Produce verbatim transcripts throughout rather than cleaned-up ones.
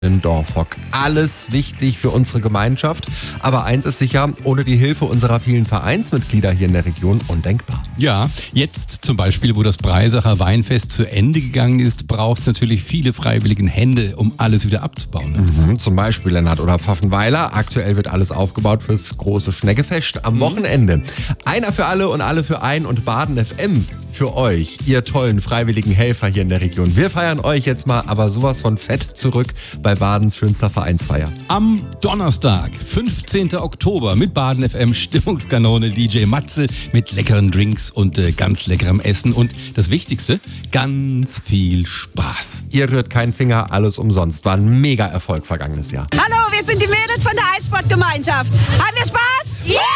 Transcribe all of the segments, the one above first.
in Dorfhock. Alles wichtig für unsere Gemeinschaft. Aber eins ist sicher, ohne die Hilfe unserer vielen Vereinsmitglieder hier in der Region undenkbar. Ja, jetzt zum Beispiel, wo das Breisacher Weinfest zu Ende gegangen ist, braucht es natürlich viele freiwillige Hände, um alles wieder abzubauen. Ne? Mhm, zum Beispiel Lennart oder Pfaffenweiler. Aktuell wird alles aufgebaut fürs große Schneckefest am Wochenende. Einer für alle und alle für ein und Baden F M für euch, ihr tollen freiwilligen Helfer hier in der Region. Wir feiern euch jetzt mal aber sowas von fett zurück bei Badens schönster Vereinsfeier. Am Donnerstag, fünfzehnten Oktober, mit Baden F M Stimmungskanone D J Matze mit leckeren Drinks und äh, ganz leckerem Essen und das Wichtigste, ganz viel Spaß. Ihr rührt keinen Finger, alles umsonst. War ein mega Erfolg vergangenes Jahr. Hallo, wir sind die Mädels von der Eissportgemeinschaft. Haben wir Spaß? Ja! Yeah!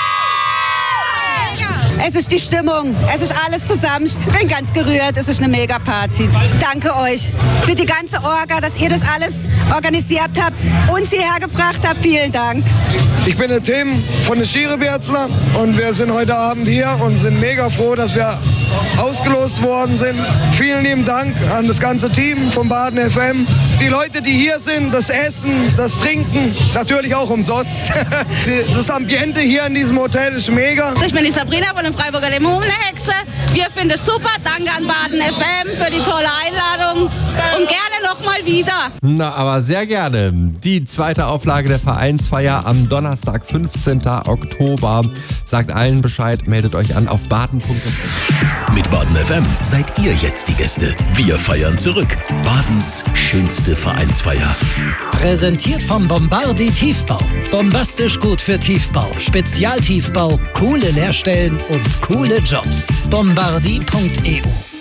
Es ist die Stimmung, es ist alles zusammen. Ich bin ganz gerührt, es ist eine Mega-Party. Danke euch für die ganze Orga, dass ihr das alles organisiert habt, uns hierher gebracht habt. Vielen Dank. Ich bin der Tim von der Schiereberzler und wir sind heute Abend hier und sind mega froh, dass wir ausgelost worden sind. Vielen lieben Dank an das ganze Team von Baden F M. Die Leute, die hier sind, das Essen, das Trinken, natürlich auch umsonst. Das Ambiente hier in diesem Hotel ist mega. Ich bin die Sabrina von den Freiburger Dämonenhexe. Wir finden es super. Danke an Baden F M für die tolle Einladung und gerne nochmal wieder. Na, aber sehr gerne. Die zweite Auflage der Vereinsfeier am Donnerstag, fünfzehnten Oktober. Sagt allen Bescheid, meldet euch an auf baden punkt f m. Mit Baden F M seid ihr jetzt die Gäste. Wir feiern zurück. Badens schönste Vereinsfeier. Präsentiert vom Bombardi Tiefbau. Bombastisch gut für Tiefbau. Spezialtiefbau, coole Leerstellen und coole Jobs. bombardi punkt e u